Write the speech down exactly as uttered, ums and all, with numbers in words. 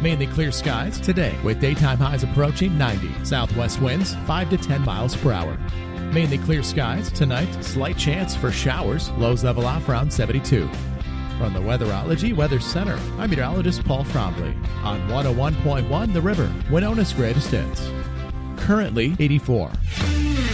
Mainly clear skies today with daytime highs approaching ninety. Southwest winds five to ten miles per hour. Mainly clear skies tonight. Slight chance for showers. Lows level off around seventy-two. From the Weatherology Weather Center, I'm meteorologist Paul Frombley on one oh one point one The River, Winona's greatest hits. Currently eighty-four.